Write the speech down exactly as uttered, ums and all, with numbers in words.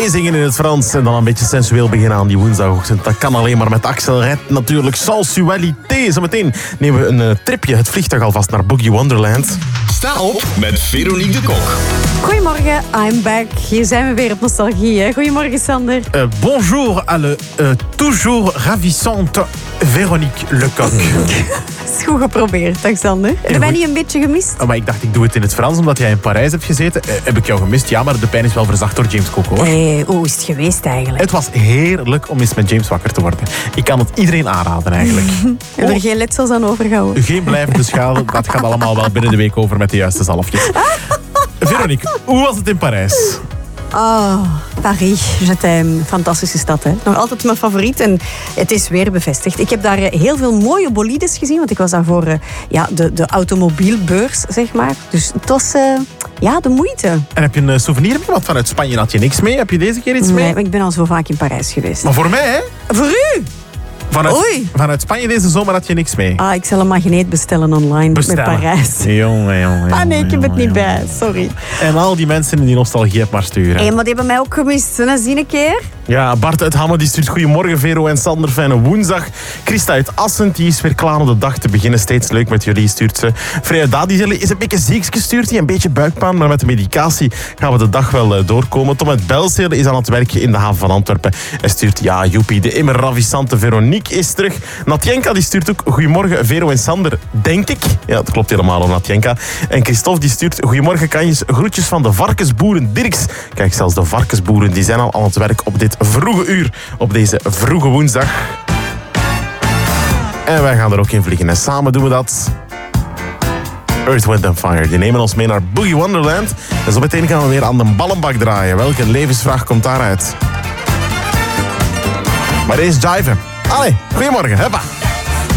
Meezingen in het Frans en dan een beetje sensueel beginnen aan die woensdagochtend. Dat kan alleen maar met Axel Red natuurlijk. Sensualité. Zometeen nemen we een uh, tripje, het vliegtuig alvast naar Boogie Wonderland. Sta op met Veronique de Kok. Goedemorgen, I'm back. Hier zijn we weer op nostalgie. Hè? Goedemorgen, Sander. Uh, bonjour à le uh, toujours ravissante Veronique Lecoq. Is goed geprobeerd, dag Sander. Heb jij niet een beetje gemist? Oh, maar ik dacht, ik doe het in het Frans, omdat jij in Parijs hebt gezeten. Uh, heb ik jou gemist? Ja, maar de pijn is wel verzacht door James Cook, hoor. Hey, hoe is het geweest eigenlijk? Het was heerlijk om eens met James wakker te worden. Ik kan het iedereen aanraden, eigenlijk. Je hebt er geen letsels aan overgehouden. Geen blijvende schade. Dat gaat allemaal wel binnen de week over met de juiste zalfjes. Veronique, hoe was het in Parijs? Oh, Paris. Je t'aime. Fantastische stad, hè. Nog altijd mijn favoriet en het is weer bevestigd. Ik heb daar heel veel mooie bolides gezien, want ik was daar voor uh, ja, de, de automobielbeurs, zeg maar. Dus het was uh, ja, de moeite. En heb je een souvenir? Heb je wat vanuit Spanje? Had je niks mee? Heb je deze keer iets mee? Nee, ik ben al zo vaak in Parijs geweest. Maar voor mij, hè? Voor u? Vanuit, Oei. vanuit Spanje deze zomer had je niks mee. Ah, ik zal een magneet bestellen online Bestellen. met Parijs. Jongen, jongen. Ah nee, ik heb het niet jongen. bij. Sorry. En al die mensen die nostalgie heb maar sturen. Hé, hey, maar die hebben mij ook gemist. Hè? Zie een keer. Ja, Bart uit Hamme die stuurt goedemorgen, Vero en Sander. Fijne woensdag. Christa uit Assen die is weer klaar om de dag te beginnen. Steeds leuk met jullie, stuurt ze. Freya Dadizelle is een beetje ziek gestuurd. Een beetje buikpijn, maar met de medicatie gaan we de dag wel doorkomen. Tom uit Belzele is aan het werkje in de haven van Antwerpen. Hij stuurt, ja, joepie, de immer ravissante Veronique is terug. Natjenka die stuurt ook goedemorgen, Vero en Sander, denk ik. Ja, dat klopt helemaal, om Natjenka. En Christophe die stuurt goedemorgen, kanjes, groetjes van de varkensboeren Dirks. Kijk, zelfs de varkensboeren die zijn al aan het werk op dit vroege uur, op deze vroege woensdag. En wij gaan er ook in vliegen en samen doen we dat. Earth, Wind and Fire, die nemen ons mee naar Boogie Wonderland. En zo meteen gaan we weer aan de ballenbak draaien. Welke levensvraag komt daaruit? Maar deze jiven. Allee, goedemorgen, huppa.